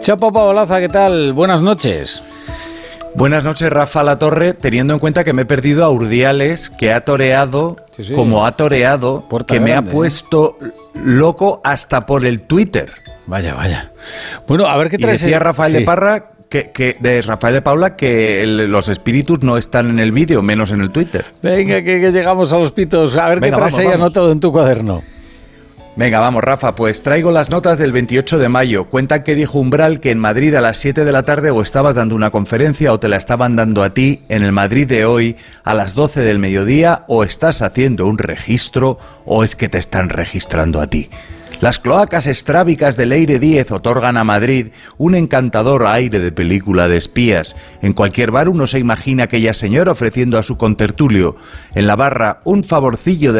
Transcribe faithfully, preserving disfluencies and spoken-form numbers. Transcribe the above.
Chapo Paolaza, ¿qué tal? Buenas noches. Buenas noches, Rafa Latorre, teniendo en cuenta que me he perdido a Urdiales, que ha toreado, sí, sí. como ha toreado, Puerta que grande, me ha puesto ¿eh? loco hasta por el Twitter. Vaya, vaya. Bueno, a ver qué traes. Y decía Rafael sí. de Parra, que, que de Rafael de Paula, que el, los espíritus no están en el vídeo, menos en el Twitter. Venga, que, que llegamos a los pitos. A ver Venga, qué traes vamos, ahí vamos. anotado en tu cuaderno. Venga, vamos, Rafa, pues traigo las notas del veintiocho de mayo. Cuentan que dijo Umbral que en Madrid a las siete de la tarde o estabas dando una conferencia o te la estaban dando a ti en el Madrid de hoy a las doce del mediodía, o estás haciendo un registro o es que te están registrando a ti. Las cloacas estrábicas de Leire Díez otorgan a Madrid un encantador aire de película de espías. En cualquier bar uno se imagina a aquella señora ofreciendo a su contertulio en la barra un favorcillo de